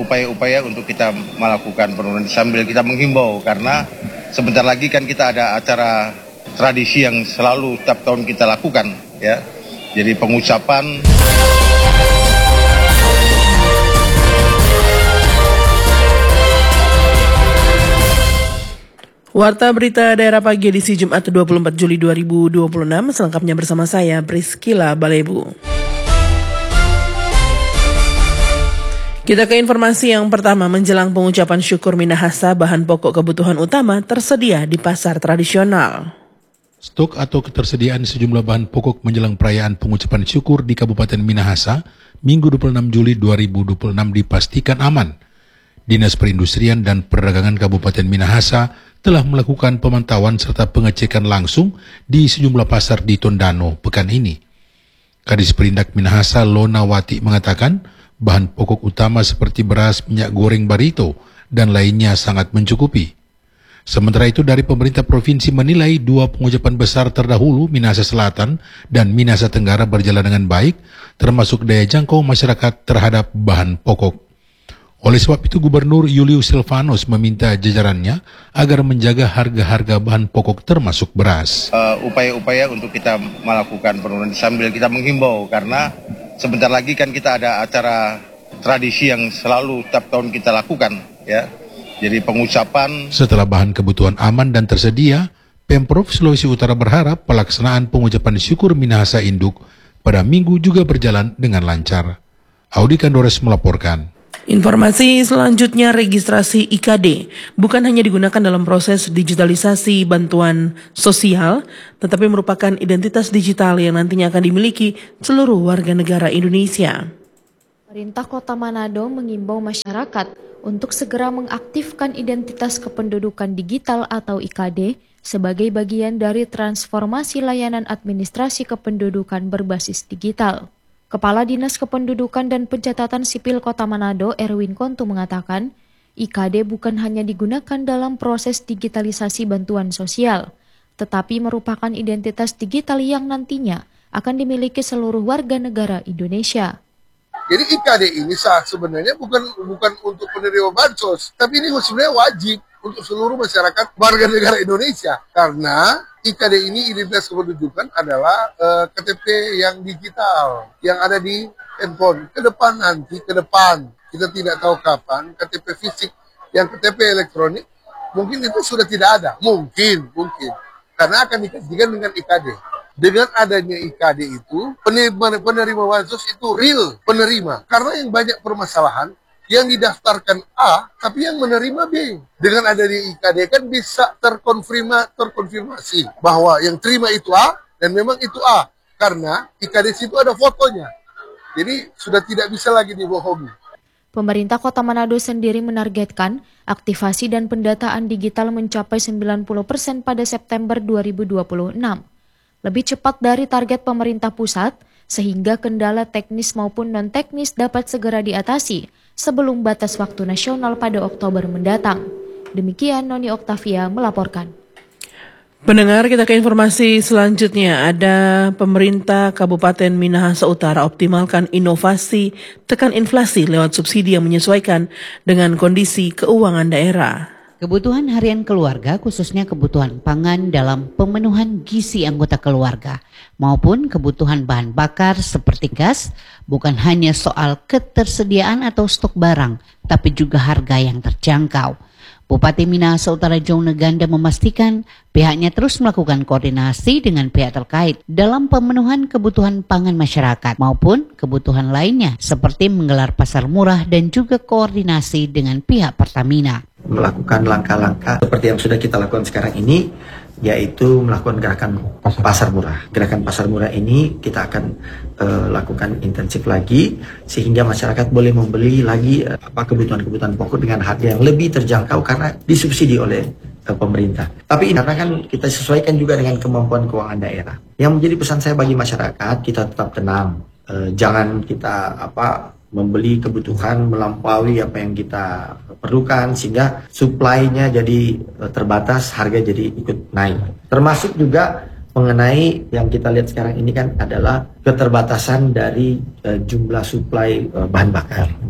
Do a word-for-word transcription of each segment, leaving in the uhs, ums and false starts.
upaya-upaya untuk kita melakukan penurunan sambil kita menghimbau, karena sebentar lagi kan kita ada acara tradisi yang selalu setiap tahun kita lakukan, ya. Jadi pengucapan. Warta Berita Daerah Pagi edisi Jumat dua puluh empat Juli dua ribu dua puluh enam, selengkapnya bersama saya Priscila Balebu. Kita ke informasi yang pertama. Menjelang pengucapan syukur Minahasa, bahan pokok kebutuhan utama tersedia di pasar tradisional. Stok atau ketersediaan sejumlah bahan pokok menjelang perayaan pengucapan syukur di Kabupaten Minahasa, Minggu dua puluh enam Juli dua ribu dua puluh enam dipastikan aman. Dinas Perindustrian dan Perdagangan Kabupaten Minahasa telah melakukan pemantauan serta pengecekan langsung di sejumlah pasar di Tondano pekan ini. Kadis Perindak Minahasa Lonawati mengatakan bahan pokok utama seperti beras, minyak goreng barito, dan lainnya sangat mencukupi. Sementara itu dari pemerintah provinsi menilai dua pengucapan besar terdahulu, Minahasa Selatan dan Minahasa Tenggara, berjalan dengan baik, termasuk daya jangkau masyarakat terhadap bahan pokok. Oleh sebab itu Gubernur Julius Silvanus meminta jajarannya agar menjaga harga-harga bahan pokok termasuk beras. Uh, upaya-upaya untuk kita melakukan penurunan sambil kita menghimbau, karena sebentar lagi kan kita ada acara tradisi yang selalu setiap tahun kita lakukan, ya. Jadi pengucapan. Setelah bahan kebutuhan aman dan tersedia, Pemprov Sulawesi Utara berharap pelaksanaan pengucapan syukur Minahasa Induk pada Minggu juga berjalan dengan lancar. Audi Kandores melaporkan. Informasi selanjutnya, registrasi I K D bukan hanya digunakan dalam proses digitalisasi bantuan sosial, tetapi merupakan identitas digital yang nantinya akan dimiliki seluruh warga negara Indonesia. Pemerintah Kota Manado mengimbau masyarakat untuk segera mengaktifkan identitas kependudukan digital atau I K D sebagai bagian dari transformasi layanan administrasi kependudukan berbasis digital. Kepala Dinas Kependudukan dan Pencatatan Sipil Kota Manado, Erwin Kontu, mengatakan, I K D bukan hanya digunakan dalam proses digitalisasi bantuan sosial, tetapi merupakan identitas digital yang nantinya akan dimiliki seluruh warga negara Indonesia. Jadi I K D ini sah sebenarnya bukan bukan untuk penerima bansos, tapi ini sebenarnya wajib untuk seluruh masyarakat warga negara Indonesia, karena I K D ini, identitas kependudukan, adalah uh, K T P yang digital yang ada di handphone. Ke depan nanti, ke depan kita tidak tahu kapan K T P fisik yang K T P elektronik mungkin itu sudah tidak ada, mungkin mungkin karena akan dikajikan dengan I K D. Dengan adanya I K D itu, penerima penerima bansos itu real penerima, karena yang banyak permasalahan yang didaftarkan A, tapi yang menerima B. Dengan adanya I K D kan bisa terkonfirma, terkonfirmasi bahwa yang terima itu A, dan memang itu A. Karena I K D situ ada fotonya. Jadi sudah tidak bisa lagi dibohongi. Pemerintah Kota Manado sendiri menargetkan aktivasi dan pendataan digital mencapai sembilan puluh persen pada September dua ribu dua puluh enam. Lebih cepat dari target pemerintah pusat, sehingga kendala teknis maupun non-teknis dapat segera diatasi sebelum batas waktu nasional pada Oktober mendatang. Demikian Noni Oktavia melaporkan. Pendengar, kita ke informasi selanjutnya. Ada pemerintah Kabupaten Minahasa Utara optimalkan inovasi tekan inflasi lewat subsidi yang menyesuaikan dengan kondisi keuangan daerah. Kebutuhan harian keluarga, khususnya kebutuhan pangan dalam pemenuhan gizi anggota keluarga, maupun kebutuhan bahan bakar seperti gas, bukan hanya soal ketersediaan atau stok barang, tapi juga harga yang terjangkau. Bupati Minahasa Utara Jong Neganda memastikan pihaknya terus melakukan koordinasi dengan pihak terkait dalam pemenuhan kebutuhan pangan masyarakat maupun kebutuhan lainnya, seperti menggelar pasar murah dan juga koordinasi dengan pihak Pertamina. Melakukan langkah-langkah seperti yang sudah kita lakukan sekarang ini, yaitu melakukan gerakan pasar murah. Gerakan pasar murah ini kita akan uh, lakukan intensif lagi, sehingga masyarakat boleh membeli lagi uh, apa kebutuhan-kebutuhan pokok dengan harga yang lebih terjangkau karena disubsidi oleh uh, pemerintah. Tapi karena kan kita sesuaikan juga dengan kemampuan keuangan daerah. Yang menjadi pesan saya bagi masyarakat, kita tetap tenang, uh, jangan kita apa membeli kebutuhan melampaui apa yang kita perlukan, sehingga supply-nya jadi terbatas, harga jadi ikut naik. Termasuk juga mengenai yang kita lihat sekarang ini kan adalah keterbatasan dari uh, jumlah supply uh, bahan bakar.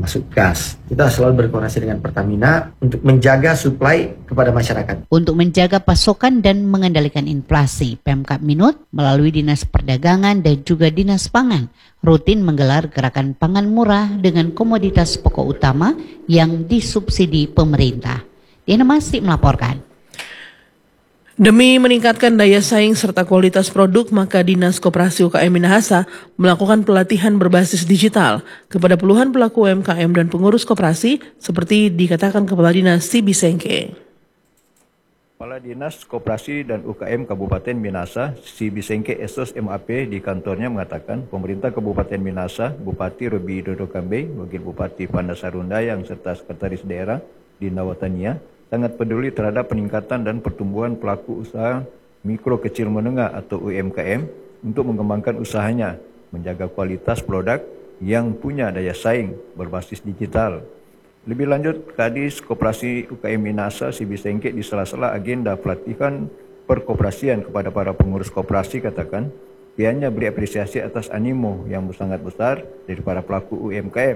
termasuk gas. Kita selalu berkoordinasi dengan Pertamina untuk menjaga suplai kepada masyarakat. Untuk menjaga pasokan dan mengendalikan inflasi, Pemkab Minut melalui Dinas Perdagangan dan juga Dinas Pangan rutin menggelar gerakan pangan murah dengan komoditas pokok utama yang disubsidi pemerintah. Diana Masih melaporkan. Demi meningkatkan daya saing serta kualitas produk, maka Dinas Koperasi U K M Minahasa melakukan pelatihan berbasis digital kepada puluhan pelaku U M K M dan pengurus koperasi seperti dikatakan Kepala Dinas Sibi Sengke. Kepala Dinas Koperasi dan U K M Kabupaten Minahasa, Sibi Sengke S S M A P di kantornya mengatakan pemerintah Kabupaten Minahasa, Bupati Robi Dodo Kambe, Wakil Bupati Panda Sarundayang serta Sekretaris Daerah Dina Watania sangat peduli terhadap peningkatan dan pertumbuhan pelaku usaha mikro kecil menengah atau U M K M untuk mengembangkan usahanya, menjaga kualitas produk yang punya daya saing berbasis digital. Lebih lanjut, Kadis Koperasi U K M Minahasa Sibi Sengke di sela-sela agenda pelatihan perkoperasian kepada para pengurus koperasi katakan, pihaknya beri apresiasi atas animo yang sangat besar dari para pelaku U M K M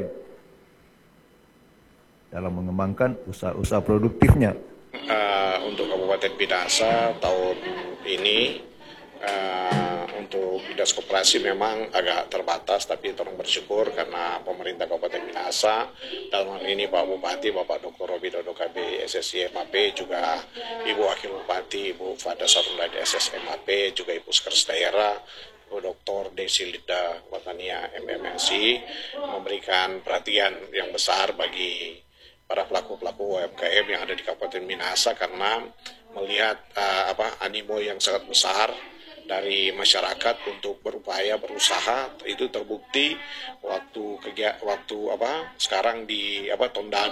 dalam mengembangkan usaha-usaha produktifnya. Uh, untuk Kabupaten Minahasa tahun ini uh, untuk Dinas Koperasi memang agak terbatas, tapi tolong bersyukur karena pemerintah Kabupaten Minahasa dalam hal ini Pak Bupati, Bapak Doktor Robi Dodo K B S S I M A P, juga Ibu Wakil Bupati, Ibu Fada Sarundayang S S M A P, juga Ibu Sekretaris Daerah, Bu Doktor Desi Linda Watania M M S I memberikan perhatian yang besar bagi para pelaku-pelaku U M K M yang ada di Kabupaten Minahasa karena melihat uh, apa animo yang sangat besar dari masyarakat untuk berupaya berusaha. Itu terbukti waktu kegiatan waktu apa sekarang di apa Tondano